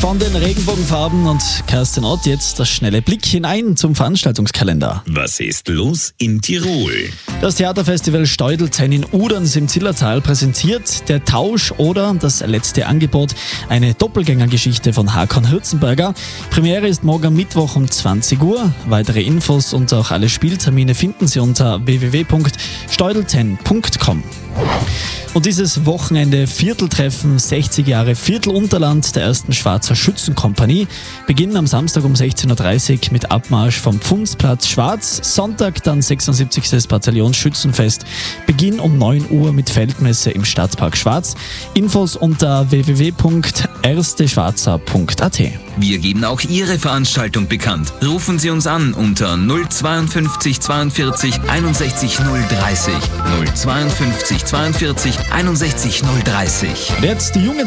von den Regenbogenfarben und Kerstin Ott. Jetzt der schnelle Blick hinein zum Veranstaltungskalender. Was ist los in Tirol? Das Theaterfestival Steudl-10 in Uderns im Zillertal präsentiert Der Tausch oder das letzte Angebot, eine Doppelgängergeschichte von Hakon Hürzenberger. Premiere ist morgen Mittwoch um 20 Uhr. Weitere Infos und auch alle Spieltermine finden Sie unter www.steudl10.com. Und dieses Wochenende Vierteltreffen 60 Jahre Viertelunterland der ersten Schwarzer Schützenkompanie beginnen am Samstag um 16.30 Uhr mit Abmarsch vom Pfundsplatz Schwarz. Sonntag dann 76. Bataillonsschützenfest. Beginn um 9 Uhr mit Feldmesse im Stadtpark Schwarz. Infos unter www.ersteschwarzer.at. Wir geben auch Ihre Veranstaltung bekannt. Rufen Sie uns an unter 052 42 61 030. 052 42 61 030. Jetzt die junge